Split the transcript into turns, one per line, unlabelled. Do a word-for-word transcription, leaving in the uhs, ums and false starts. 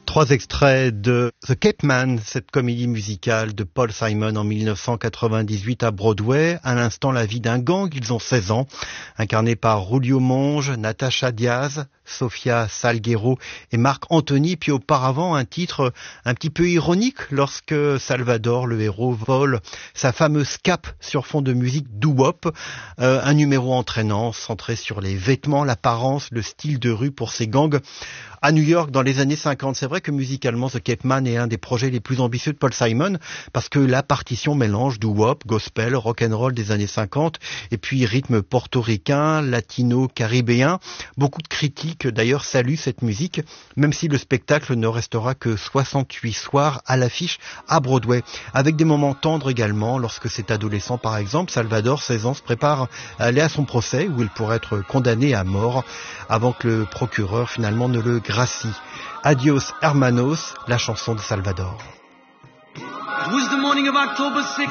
Trois extraits de The Cape Man, cette comédie musicale de Paul Simon en dix-neuf cent quatre-vingt-dix-huit à Broadway. À l'instant, la vie d'un gang, ils ont seize ans, incarné par Julio Monge, Natasha Diaz, Sofia Salguero et Marc Anthony. Puis auparavant, un titre un petit peu ironique lorsque Salvador, le héros, vole sa fameuse cape sur fond de musique doo-wop. Euh, un numéro entraînant, centré sur les vêtements, l'apparence, le style de rue pour ces gangs à New York dans les années cinquante. C'est vrai que musicalement, The Cape Man est un des projets les plus ambitieux de Paul Simon parce que la partition mélange doo-wop, gospel, rock'n'roll des années cinquante et puis rythme portoricain, latino, caribéen. Beaucoup de critiques d'ailleurs saluent cette musique, même si le spectacle ne restera que soixante-huit soirs à l'affiche à Broadway, avec des moments tendres également lorsque cet adolescent, par exemple, Salvador, seize ans, se prépare à aller à son procès où il pourrait être condamné à mort avant que le procureur finalement ne le gracie. Adios Hermanos, la chanson de Salvador.
It was the morning of October sixth.